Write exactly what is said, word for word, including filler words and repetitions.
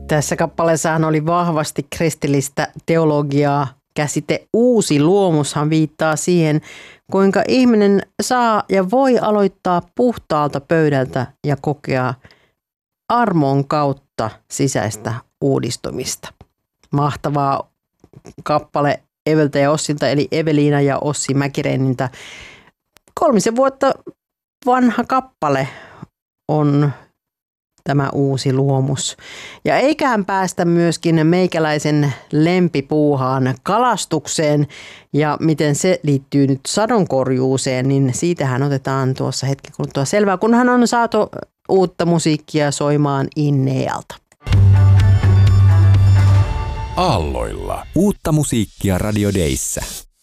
Tässä kappaleessahan oli vahvasti kristillistä teologiaa. Käsite uusi luomushan viittaa siihen, kuinka ihminen saa ja voi aloittaa puhtaalta pöydältä ja kokea armon kautta sisäistä uudistumista. Mahtavaa kappale Eveltä ja Ossilta, eli Eveliina ja Ossi Mäkireiniltä. Kolmisen vuotta vanha kappale on tämä uusi luomus. Ja eiköhän päästä myöskin meikäläisen lempipuuhaan kalastukseen ja miten se liittyy nyt sadonkorjuuseen, niin siitähän otetaan tuossa hetki kuluttua selvää, kunhan on saatu uutta musiikkia soimaan Innealta. Aalloilla. Uutta musiikkia Radio Dayssä.